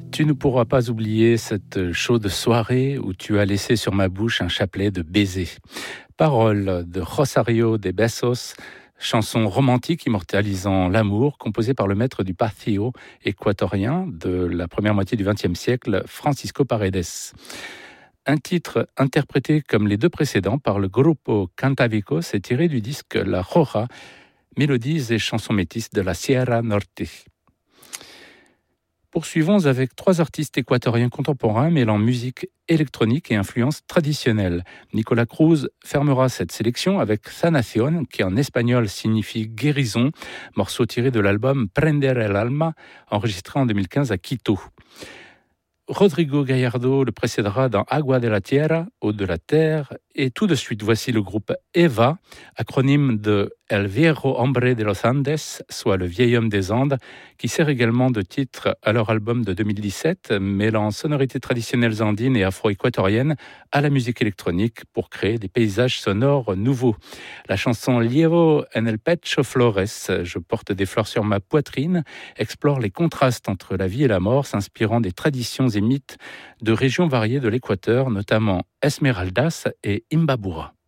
Tu ne pourras pas oublier cette chaude soirée où tu as laissé sur ma bouche un chapelet de baisers. Paroles de Rosario de Bessos, chanson romantique immortalisant l'amour, composée par le maître du patio équatorien de la première moitié du XXe siècle, Francisco Paredes. Un titre interprété comme les deux précédents par le Grupo Cantavicos est tiré du disque La Roja, mélodies et chansons métisses de la Sierra Norte. Poursuivons avec trois artistes équatoriens contemporains mêlant musique électronique et influence traditionnelle. Nicolas Cruz fermera cette sélection avec Sanación, qui en espagnol signifie guérison, morceau tiré de l'album Prender el Alma, enregistré en 2015 à Quito. Rodrigo Gallardo le précédera dans Agua de la Tierra, Eau de la Terre, et tout de suite voici le groupe EVA, acronyme de El Viejo Hombre de los Andes, soit le vieil homme des Andes, qui sert également de titre à leur album de 2017, mêlant sonorités traditionnelles andines et afro-équatoriennes à la musique électronique pour créer des paysages sonores nouveaux. La chanson Llevo en el pecho flores, je porte des fleurs sur ma poitrine, explore les contrastes entre la vie et la mort, s'inspirant des traditions et mythes de régions variées de l'Équateur, notamment Esmeraldas et Imbabura.